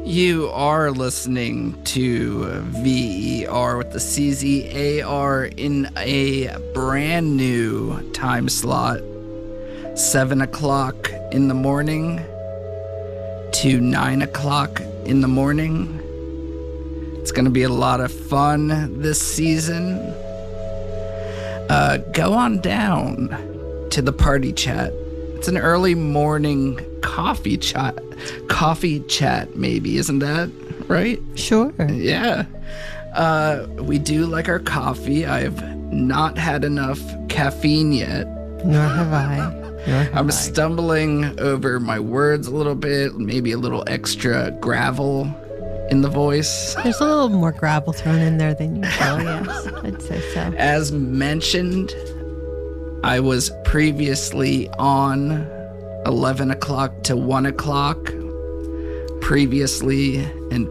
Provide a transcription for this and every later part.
You are listening to VER with the CZAR in a brand new time slot. 7 o'clock in the morning to 9 o'clock in the morning. It's going to be a lot of fun this season. Go on down to the party chat. It's an early morning coffee chat maybe, isn't that right? Sure. Yeah. We do like our coffee. I've not had enough caffeine yet. Nor have I. I'm stumbling over my words a little bit, maybe a little extra gravel in the voice. There's a little more gravel thrown in there than usual, yes. I'd say so. As mentioned, I was previously on 11 o'clock to 1 o'clock. Previously.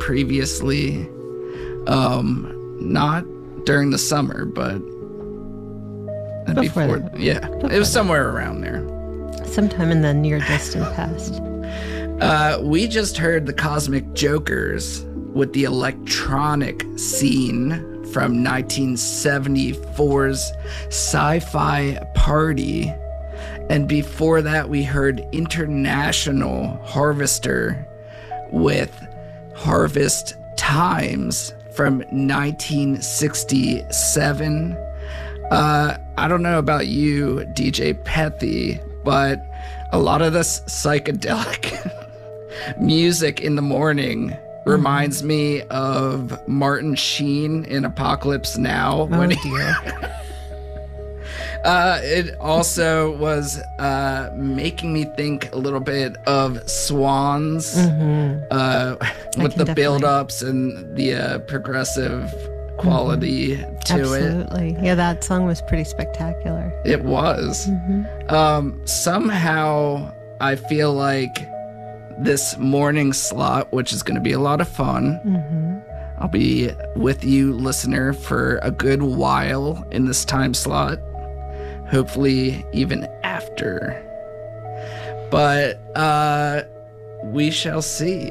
Not during the summer, but before that. Yeah, it was somewhere around there. Sometime in the near distant past. We just heard the Cosmic Jokers with the electronic scene from 1974's Sci-Fi Party. And before that, we heard International Harvester with Harvest Times from 1967. I don't know about you, DJ Pethy, but a lot of this psychedelic music in the morning reminds me of Martin Sheen in Apocalypse Now. Oh, dear. It also was making me think a little bit of Swans with the build-ups and the progressive quality to Absolutely. Yeah, that song was pretty spectacular. it. It was. Somehow, I feel like this morning slot, which is going to be a lot of fun, I'll be with you, listener, for a good while in this time slot. Hopefully even after. But we shall see.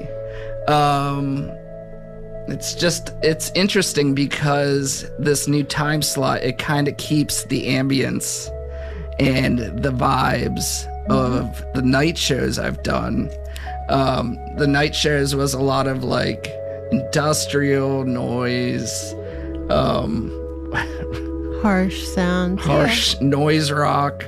It's interesting because this new time slot, it kind of keeps the ambience and the vibes of the night shows I've done. The night shows was a lot of like industrial noise, Harsh sound. harsh noise rock.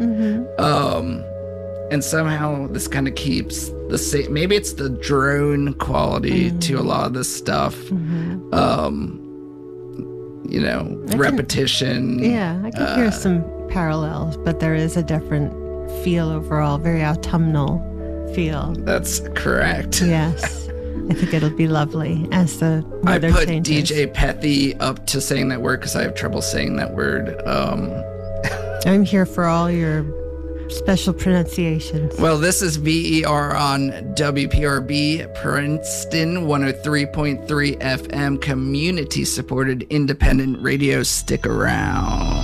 And somehow this kind of keeps the same. Maybe it's the drone quality to a lot of this stuff. Repetition. I can hear some parallels, but there is a different feel overall, very autumnal feel. That's correct. Yes. I think it'll be lovely as the weather I put changes. DJ Pethy up to saying that word because I have trouble saying that word. I'm here for all your special pronunciations. Well, this is VER on WPRB Princeton 103.3 FM, community-supported independent radio. Stick around.